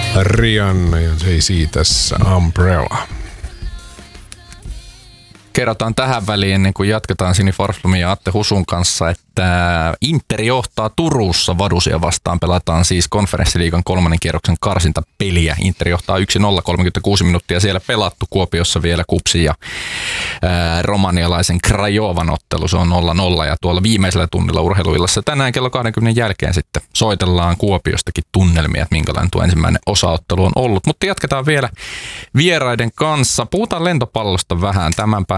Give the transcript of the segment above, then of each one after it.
Rihanna ja Jay-Z tässä Umbrella. Kerrotaan tähän väliin, ennen kuin jatketaan Sini Forsblomin ja Atte Husun kanssa, että Inter johtaa Turussa Vadusia vastaan. Pelataan siis konferenssiliigan 3. kierroksen karsintapeliä. Inter johtaa 1-0, 36 minuuttia siellä pelattu. Kuopiossa vielä Kupsi ja romanialaisen Crajovan ottelu. Se on 0-0 ja tuolla viimeisellä tunnilla urheiluillassa tänään kello 20 jälkeen sitten soitellaan Kuopiostakin tunnelmia, että minkälainen tuo ensimmäinen osaottelu on ollut. Mutta jatketaan vielä vieraiden kanssa. Puhutaan lentopallosta vähän.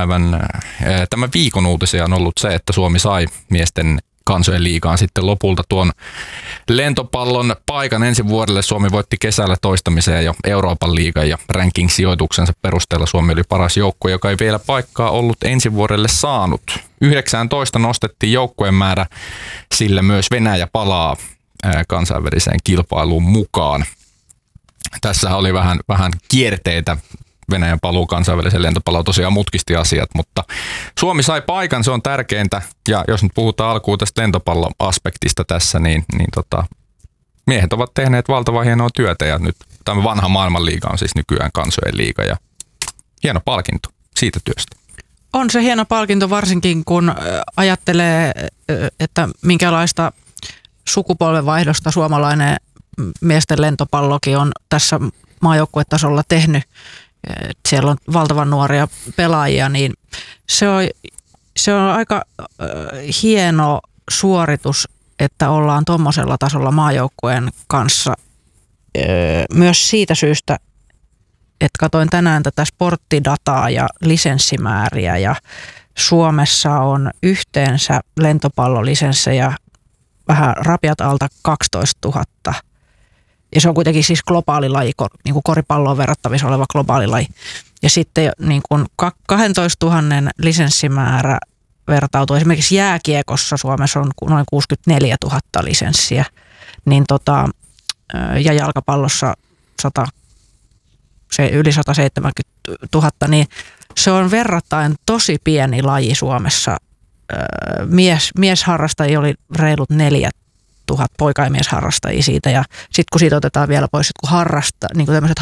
Tämän viikon uutisia on ollut se, että Suomi sai miesten kansojen liigaan sitten lopulta tuon lentopallon paikan ensi vuodelle. Suomi voitti kesällä toistamiseen jo Euroopan liigan ja ranking-sijoituksensa perusteella Suomi oli paras joukkue, joka ei vielä paikkaa ollut ensi vuodelle saanut. 19 nostettiin joukkueen määrä, sillä myös Venäjä palaa kansainväliseen kilpailuun mukaan. Tässä oli vähän kierteitä. Venäjän paluu kansainväliseen lentopalloon tosiaan mutkisti asiat, mutta Suomi sai paikan, se on tärkeintä. Ja jos nyt puhutaan alkuun tästä lentopalloaspektista tässä, niin miehet ovat tehneet valtavan hienoa työtä ja nyt tämä vanha maailmanliiga on siis nykyään kansojen liiga ja hieno palkinto siitä työstä. On se hieno palkinto varsinkin, kun ajattelee, että minkälaista sukupolvenvaihdosta suomalainen miesten lentopallokin on tässä maajoukkuetasolla tehnyt. Siellä on valtavan nuoria pelaajia, niin se on aika hieno suoritus, että ollaan tuommoisella tasolla maajoukkueen kanssa. Myös siitä syystä, että katsoin tänään tätä sporttidataa ja lisenssimääriä ja Suomessa on yhteensä lentopallolisenssejä vähän rapiat alta 12 000. Ja se on kuitenkin siis globaali laji, niin kuin koripalloon verrattavissa oleva globaali laji. Ja sitten niin kuin 12 000 lisenssimäärä vertautuu. Esimerkiksi jääkiekossa Suomessa on noin 64 000 lisenssiä. Niin ja jalkapallossa yli 170 000. Niin se on verrattain tosi pieni laji Suomessa. Miesharrastajia oli reilut 4 000 poika- ja miesharrastajia siitä, ja sitten kun siitä otetaan vielä pois niin tämmöiset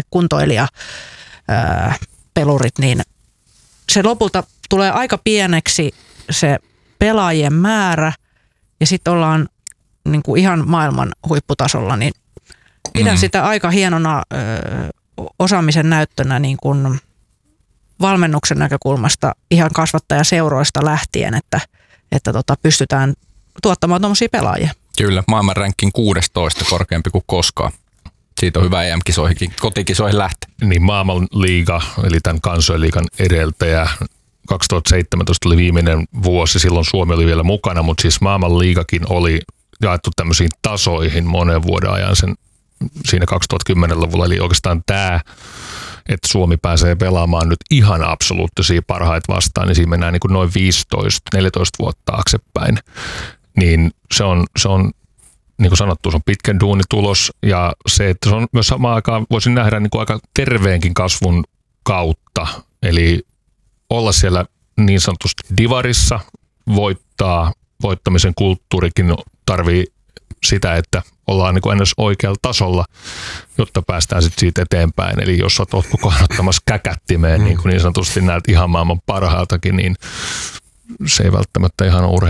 harrastekuntoilijapelurit, niin se lopulta tulee aika pieneksi se pelaajien määrä, ja sitten ollaan niin kuin ihan maailman huipputasolla, niin pidän sitä aika hienona osaamisen näyttönä niin kuin valmennuksen näkökulmasta ihan kasvattajaseuroista lähtien, että pystytään tuottamaan tuommoisia pelaajia. Kyllä, maailman ranking 16 korkeampi kuin koskaan. Siitä on hyvä EM-kisoihin, kotikisoihin lähteä. Niin maailmanliiga, eli tämän kansojenliigan edeltäjä, 2017 oli viimeinen vuosi, silloin Suomi oli vielä mukana, mutta siis maailmanliigakin oli jaettu tämmöisiin tasoihin monen vuoden ajan siinä 2010-luvulla, eli oikeastaan tämä, että Suomi pääsee pelaamaan nyt ihan absoluuttisia parhaita vastaan, niin siinä mennään niin kuin noin 15-14 vuotta taaksepäin. Niin se on niin kuin sanottu, se on pitkän duunitulos ja se, että se on myös samaan aikaan, voisin nähdä niin kuin aika terveenkin kasvun kautta. Eli olla siellä niin sanotusti divarissa, voittamisen kulttuurikin tarvii sitä, että ollaan niin kuin ennäs oikealla tasolla, jotta päästään sitten siitä eteenpäin. Eli jos olet koko ajan ottamassa käkättimeen niin sanotusti näiltä ihan maailman parhaaltakin, niin se ei välttämättä ihan ole